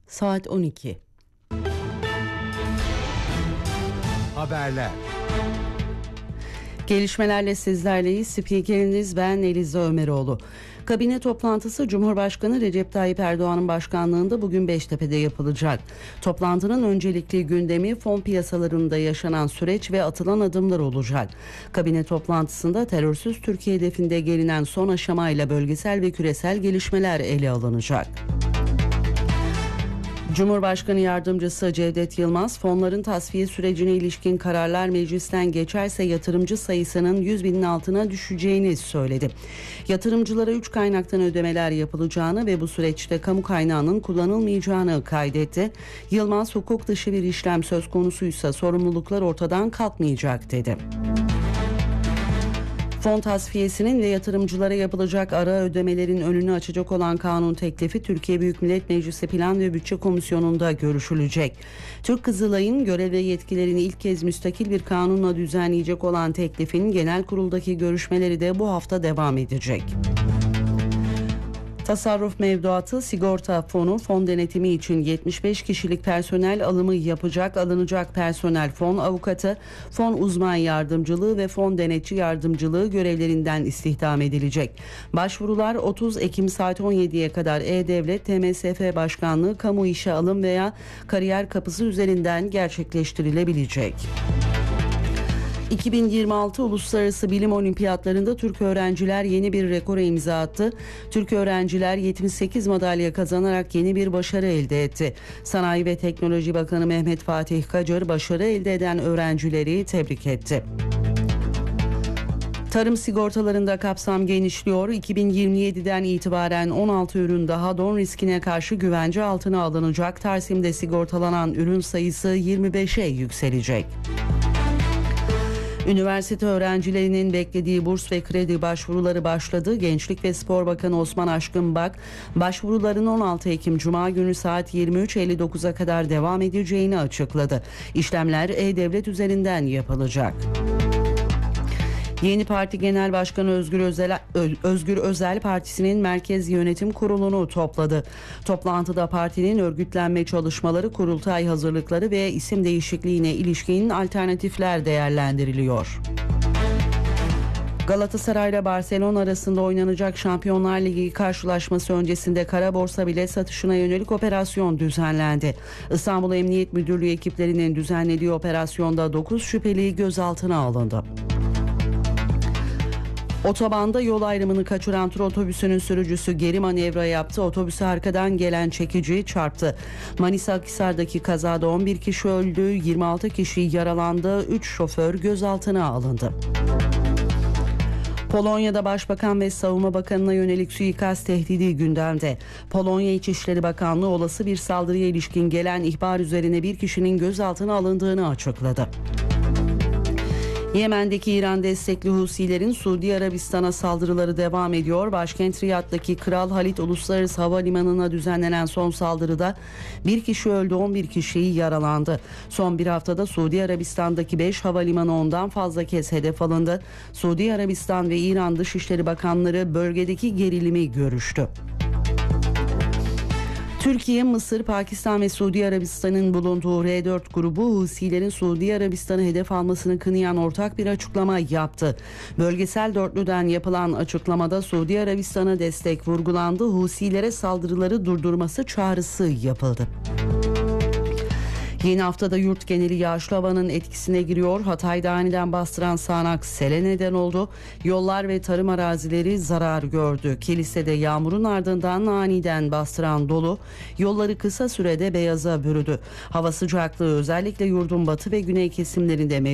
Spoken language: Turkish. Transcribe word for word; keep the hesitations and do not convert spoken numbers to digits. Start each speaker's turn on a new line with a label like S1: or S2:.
S1: Saat on iki.
S2: Haberler.
S1: Gelişmelerle sizlerleyiz. Spikeriniz ben Eliza Ömeroğlu. Kabine toplantısı Cumhurbaşkanı Recep Tayyip Erdoğan'ın başkanlığında bugün Beştepe'de yapılacak. Toplantının öncelikli gündemi fon piyasalarında yaşanan süreç ve atılan adımlar olacak. Kabine toplantısında terörsüz Türkiye hedefinde gelinen son aşamayla bölgesel ve küresel gelişmeler ele alınacak. Cumhurbaşkanı Yardımcısı Cevdet Yılmaz, fonların tasfiye sürecine ilişkin kararlar meclisten geçerse yatırımcı sayısının yüz binin altına düşeceğini söyledi. Yatırımcılara üç kaynaktan ödemeler yapılacağını ve bu süreçte kamu kaynağının kullanılmayacağını kaydetti. Yılmaz, hukuk dışı bir işlem söz konusuysa sorumluluklar ortadan kalkmayacak dedi. Fon tasfiyesinin ve yatırımcılara yapılacak ara ödemelerin önünü açacak olan kanun teklifi Türkiye Büyük Millet Meclisi Plan ve Bütçe Komisyonu'nda görüşülecek. Türk Kızılay'ın görev ve yetkilerini ilk kez müstakil bir kanunla düzenleyecek olan teklifin genel kuruldaki görüşmeleri de bu hafta devam edecek. Tasarruf Mevduatı Sigorta Fonu fon denetimi için yetmiş beş kişilik personel alımı yapacak. Alınacak personel fon avukatı, fon uzman yardımcılığı ve fon denetçi yardımcılığı görevlerinden istihdam edilecek. Başvurular otuz Ekim saat on yediye kadar E-Devlet, T M S F Başkanlığı, Kamu İşe Alım veya Kariyer Kapısı üzerinden gerçekleştirilebilecek. iki bin yirmi altı Uluslararası Bilim Olimpiyatlarında Türk öğrenciler yeni bir rekora imza attı. Türk öğrenciler yetmiş sekiz madalya kazanarak yeni bir başarı elde etti. Sanayi ve Teknoloji Bakanı Mehmet Fatih Kacır başarı elde eden öğrencileri tebrik etti. Tarım sigortalarında kapsam genişliyor. iki bin yirmi yediden itibaren on altı ürün daha don riskine karşı güvence altına alınacak. Tarsim'de sigortalanan ürün sayısı yirmi beşe yükselecek. Üniversite öğrencilerinin beklediği burs ve kredi başvuruları başladı. Gençlik ve Spor Bakanı Osman Aşkınbak, başvuruların on altı Ekim Cuma günü saat yirmi üç elli dokuza kadar devam edeceğini açıkladı. İşlemler E-Devlet üzerinden yapılacak. Yeni Parti Genel Başkanı Özgür Özel, Özgür Özel Partisi'nin Merkez Yönetim Kurulu'nu topladı. Toplantıda partinin örgütlenme çalışmaları, kurultay hazırlıkları ve isim değişikliğine ilişkin alternatifler değerlendiriliyor. Galatasaray ile Barcelona arasında oynanacak Şampiyonlar Ligi karşılaşması öncesinde kara borsa bilet satışına yönelik operasyon düzenlendi. İstanbul Emniyet Müdürlüğü ekiplerinin düzenlediği operasyonda dokuz şüpheli gözaltına alındı. Otobanda yol ayrımını kaçıran tur otobüsünün sürücüsü geri manevra yaptı. Otobüse arkadan gelen çekici çarptı. Manisa Akhisar'daki kazada on bir kişi öldü, yirmi altı kişi yaralandı, üç şoför gözaltına alındı. Polonya'da Başbakan ve Savunma Bakanı'na yönelik suikast tehdidi gündemde. Polonya İçişleri Bakanlığı olası bir saldırıya ilişkin gelen ihbar üzerine bir kişinin gözaltına alındığını açıkladı. Yemen'deki İran destekli Husilerin Suudi Arabistan'a saldırıları devam ediyor. Başkent Riyad'daki Kral Halid Uluslararası Havalimanı'na düzenlenen son saldırıda bir kişi öldü, on bir kişi yaralandı. Son bir haftada Suudi Arabistan'daki beş havalimanı ondan fazla kez hedef alındı. Suudi Arabistan ve İran Dışişleri Bakanları bölgedeki gerilimi görüştü. Türkiye, Mısır, Pakistan ve Suudi Arabistan'ın bulunduğu R dört grubu Husilerin Suudi Arabistan'ı hedef almasını kınayan ortak bir açıklama yaptı. Bölgesel dörtlüden yapılan açıklamada Suudi Arabistan'a destek vurgulandı. Husilere saldırıları durdurması çağrısı yapıldı. Yeni haftada yurt geneli yağışlı havanın etkisine giriyor. Hatay'da aniden bastıran sağanak sele neden oldu. Yollar ve tarım arazileri zarar gördü. Kilisede yağmurun ardından aniden bastıran dolu yolları kısa sürede beyaza bürüdü. Hava sıcaklığı özellikle yurdun batı ve güney kesimlerinde